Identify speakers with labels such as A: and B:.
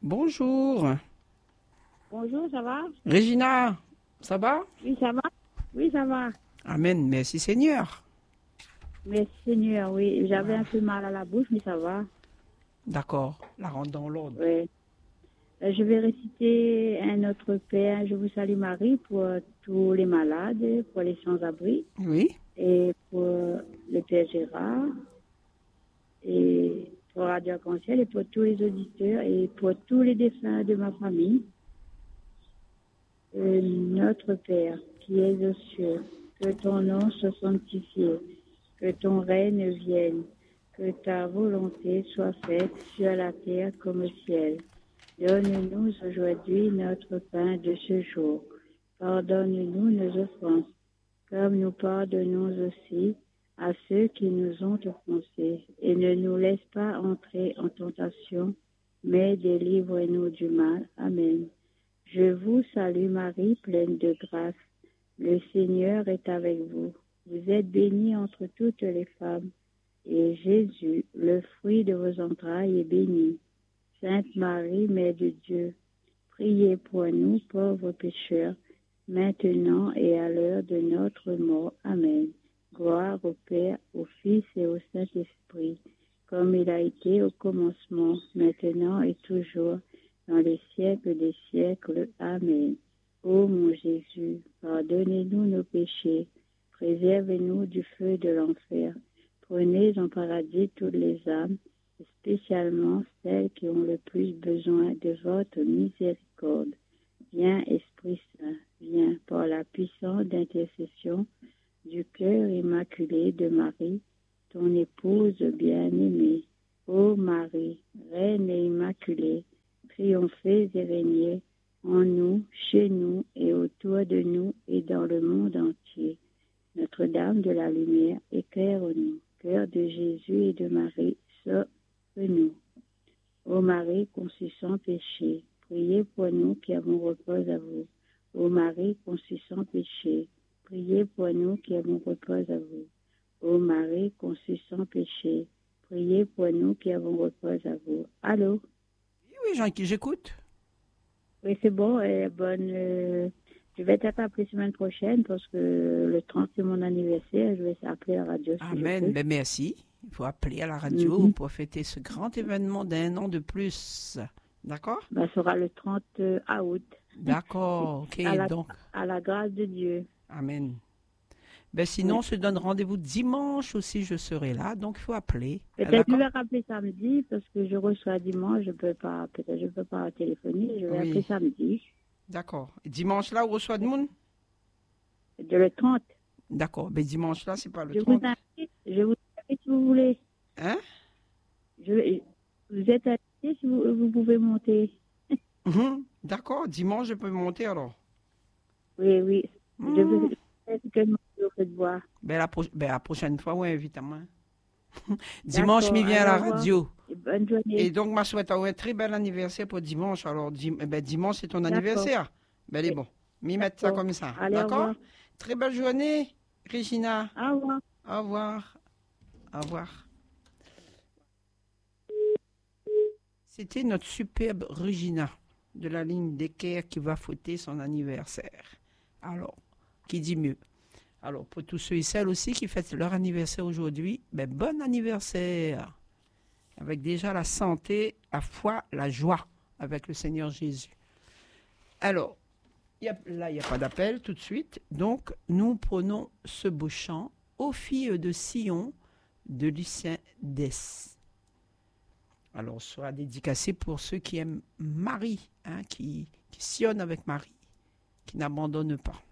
A: Bonjour.
B: Bonjour, ça va?
A: Régina, ça va?
B: Oui, ça va? Oui, ça va.
A: Amen, merci Seigneur.
B: Merci Seigneur, oui. J'avais un peu mal à la bouche, mais ça va.
A: D'accord, la rendre dans l'ordre.
B: Oui. Je vais réciter un Notre Père, je vous salue Marie, pour tous les malades, pour les sans-abri,
A: Oui,
B: et pour le Père Gérard, et pour Radio Arc-en-Ciel, et pour tous les auditeurs, et pour tous les défunts de ma famille. Notre Père, qui es aux cieux, que ton nom soit sanctifié, que ton règne vienne, que ta volonté soit faite sur la terre comme au ciel. Donne-nous aujourd'hui notre pain de ce jour. Pardonne-nous nos offenses, comme nous pardonnons aussi à ceux qui nous ont offensés. Et ne nous laisse pas entrer en tentation, mais délivre-nous du mal. Amen. Je vous salue Marie, pleine de grâce. Le Seigneur est avec vous. Vous êtes bénie entre toutes les femmes, et Jésus, le fruit de vos entrailles, est béni. Sainte Marie, Mère de Dieu, priez pour nous, pauvres pécheurs, maintenant et à l'heure de notre mort. Amen. Gloire au Père, au Fils et au Saint-Esprit, comme il a été au commencement, maintenant et toujours, dans les siècles des siècles. Amen. Ô mon Jésus, pardonnez-nous nos péchés, préservez-nous du feu de l'enfer, prenez en paradis toutes les âmes, spécialement celles qui ont le plus besoin de votre miséricorde. Viens, Esprit Saint, viens par la puissance d'intercession du cœur immaculé de Marie, ton épouse bien-aimée. Ô Marie, Reine et Immaculée, triomphez et régnez en nous, chez nous et autour de nous et dans le monde entier. Notre-Dame de la Lumière, éclaire-nous. Cœur de Jésus et de Marie, sauve-nous. Ô Marie, conçue sans péché, priez pour nous qui avons recours à vous. Ô Marie, conçue sans péché, priez pour nous qui avons recours à vous. Ô Marie, conçue sans péché, priez pour nous qui avons recours à vous. Allô?
A: oui, Jean, qui j'écoute.
B: Oui, c'est bon. Je vais peut-être appeler semaine prochaine parce que le 30, c'est mon anniversaire. Je vais appeler la radio si je
A: Amen,
B: peux.
A: ben merci. Il faut appeler à la radio pour fêter ce grand événement d'un an de plus. D'accord?
B: Ça sera le 30 août.
A: D'accord, ok, donc,
B: À la grâce de Dieu.
A: amen. Ben sinon, on se donne rendez-vous dimanche aussi, je serai là, donc il faut appeler.
B: Peut-être je vais rappeler samedi parce que je reçois dimanche, peut-être je peux pas téléphoner, je vais appeler samedi.
A: D'accord. Et dimanche là, on reçoit de monde?
B: De le 30.
A: D'accord, ben dimanche là, c'est pas le 30.
B: Je vous invite si vous voulez.
A: Hein?
B: Vous êtes invité si vous pouvez monter.
A: D'accord, dimanche je peux monter alors.
B: Oui. Je veux que vous faites boire.
A: Ben la prochaine fois, oui, évidemment. Dimanche, je viens à la radio.
B: Bonne journée.
A: Et donc, ma souhaite un très bel anniversaire pour dimanche. Alors, dimanche, c'est ton anniversaire. Ben, elle est bon. M'y mettre ça comme ça. D'accord? Très belle journée, Regina.
B: Au revoir.
A: Au revoir. Au revoir. C'était notre superbe Regina de la ligne d'équerre qui va fêter son anniversaire. Alors, qui dit mieux? Alors, pour tous ceux et celles aussi qui fêtent leur anniversaire aujourd'hui, ben, bon anniversaire! Avec déjà la santé, la foi, la joie avec le Seigneur Jésus. Alors, là, il n'y a pas d'appel tout de suite. Donc, nous prenons ce beau chant aux filles de Sion de Lucien Dess. Alors, ce sera dédicacé pour ceux qui aiment Marie, qui sillonnent avec Marie, qui n'abandonnent pas.